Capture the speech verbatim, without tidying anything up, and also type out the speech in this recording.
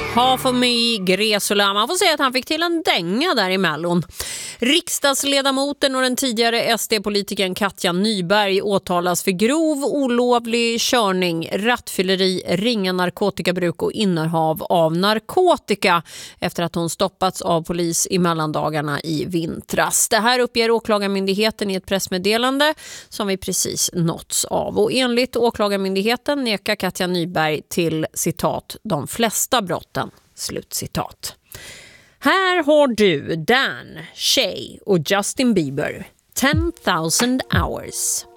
Half of me, Gresola. Man får säga att han fick till en dänga där i Mellon. Riksdagsledamoten och den tidigare S D-politikern Katja Nyberg åtalas för grov olovlig körning, rattfylleri, ringa narkotikabruk och innehav av narkotika efter att hon stoppats av polis i mellandagarna i vintras. Det här uppger åklagarmyndigheten i ett pressmeddelande som vi precis nåtts av. Och enligt åklagarmyndigheten nekar Katja Nyberg till citat de flesta brotten. Slutcitat. Här har du Dan, Shay och Justin Bieber. ten thousand hours.